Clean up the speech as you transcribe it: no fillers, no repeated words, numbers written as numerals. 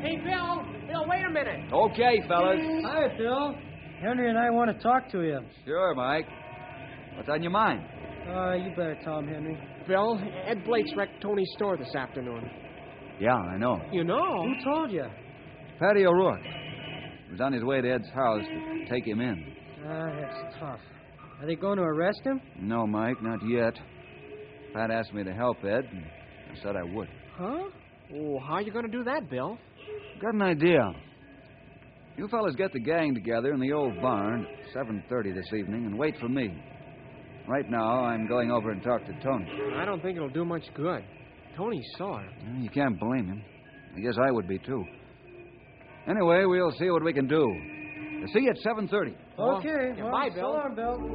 Hey, Bill. Bill, wait a minute. Okay, fellas. Hi, Bill. Henry and I want to talk to you. Sure, Mike. What's on your mind? You better tell him, Henry. Bill, Ed Blake's wrecked Tony's store this afternoon. Yeah, I know. You know? Who told you? Patty O'Rourke. He was on his way to Ed's house to take him in. That's tough. Are they going to arrest him? No, Mike, not yet. Pat asked me to help Ed, and I said I would. Huh? Oh, how are you going to do that, Bill? Got an idea. You fellas get the gang together in the old barn at 7:30 this evening and wait for me. Right now, I'm going over and talk to Tony. I don't think it'll do much good. Tony's sore. Well, you can't blame him. I guess I would be, too. Anyway, we'll see what we can do. See you at 7:30. Okay. Yeah, well, bye, Bill. So long, Bill.